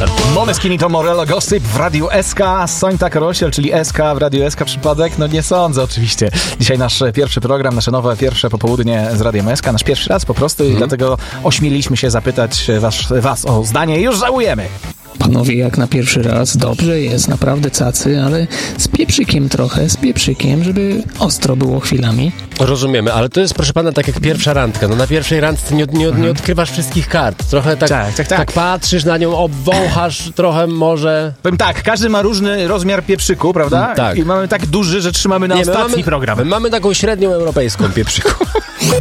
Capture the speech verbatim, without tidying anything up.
Måneskin i to Morello Gossip w Radiu S K. Sońta Karosiel, czyli S K w Radiu S K. Przypadek? No nie sądzę oczywiście. Dzisiaj nasz pierwszy program, nasze nowe pierwsze popołudnie z Radiem S K. Nasz pierwszy raz po prostu hmm. i dlatego ośmieliśmy się zapytać was, was o zdanie i już żałujemy. Panowie, jak na pierwszy raz, dobrze jest, naprawdę cacy, ale z pieprzykiem trochę, z pieprzykiem, żeby ostro było chwilami. Rozumiemy, ale to jest, proszę pana, tak jak pierwsza randka. No na pierwszej randce nie, nie, nie odkrywasz wszystkich kart. Trochę tak, tak, tak, tak. tak patrzysz na nią, obwąchasz trochę może... Powiem tak, każdy ma różny rozmiar pieprzyku, prawda? Tak. I mamy tak duży, że trzymamy na nie, ostatni my mamy, program. My mamy taką średnią europejską pieprzyku.